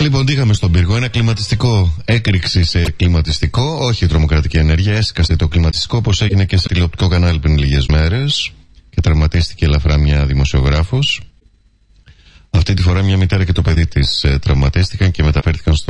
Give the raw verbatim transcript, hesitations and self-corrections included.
Λοιπόν, είχαμε στον πύργο ένα κλιματιστικό, έκρηξη σε κλιματιστικό, όχι τρομοκρατική ενέργεια, έσκασε το κλιματιστικό, όπως έγινε και σε τηλεοπτικό κανάλι πριν λίγες μέρες και τραυματίστηκε ελαφρά μια δημοσιογράφος. Αυτή τη φορά μια μητέρα και το παιδί της ε, τραυματίστηκαν και μεταφέρθηκαν στο